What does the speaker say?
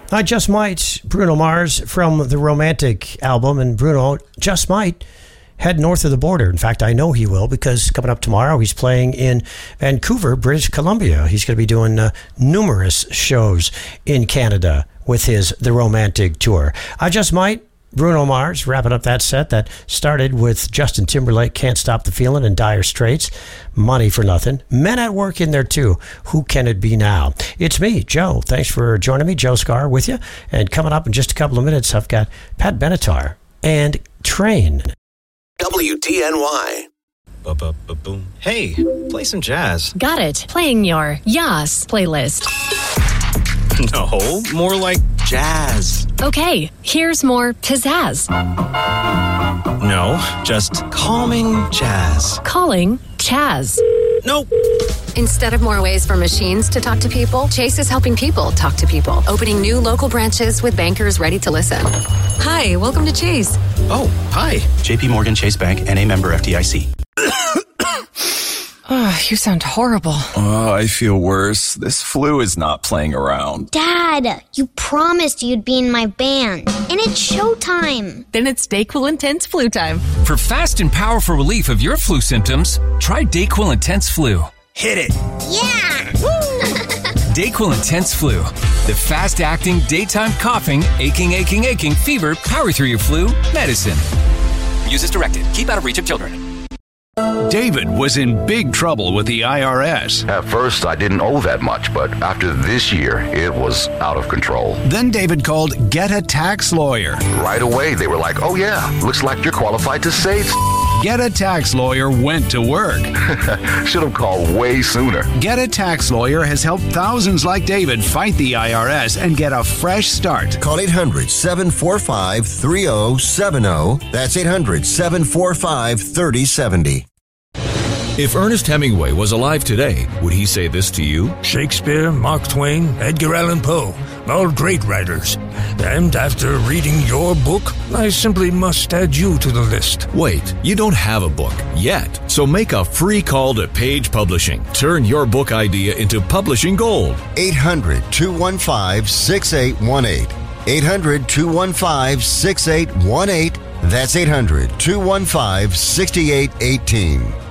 I Just Might, Bruno Mars from the Romantic album, and Bruno just might head north of the border. In fact, I know he will, because coming up tomorrow, he's playing in Vancouver, British Columbia. He's going to be doing numerous shows in Canada with his The Romantic Tour. I Just Might, Bruno Mars, wrapping up that set that started with Justin Timberlake, Can't Stop the Feeling, and Dire Straits, Money for Nothing. Men at Work in there too. Who Can It Be Now? It's me, Joe. Thanks for joining me. Joe Scar with you. And coming up in just a couple of minutes, I've got Pat Benatar and Train. WDNY. Ba-ba-ba-boom. Hey, play some jazz. Got it. Playing your Yas playlist. No, more like jazz. Okay, here's more pizzazz. No, just calming jazz. Calling Chaz. Nope. Instead of more ways for machines to talk to people, Chase is helping people talk to people, opening new local branches with bankers ready to listen. Hi, welcome to Chase. Oh, hi. JP Morgan Chase Bank, N.A. member FDIC. Oh, you sound horrible. Oh, I feel worse. This flu is not playing around. Dad, you promised you'd be in my band. And it's showtime. Then it's DayQuil Intense Flu time. For fast and powerful relief of your flu symptoms, try DayQuil Intense Flu. Hit it. Yeah! DayQuil Intense Flu. The fast-acting, daytime coughing, aching, fever, power through your flu medicine. Use as directed. Keep out of reach of children. David was in big trouble with the IRS. At first, I didn't owe that much, but after this year, it was out of control. Then David called Get a Tax Lawyer. Right away, they were like, oh yeah, looks like you're qualified to save. Get a Tax Lawyer went to work. Should have called way sooner. Get a Tax Lawyer has helped thousands like David fight the IRS and get a fresh start. Call 800-745-3070. That's 800-745-3070. If Ernest Hemingway was alive today, would he say this to you? Shakespeare, Mark Twain, Edgar Allan Poe, all great writers. And after reading your book, I simply must add you to the list. Wait, you don't have a book yet. So make a free call to Page Publishing. Turn your book idea into publishing gold. 800-215-6818. 800-215-6818. That's 800-215-6818.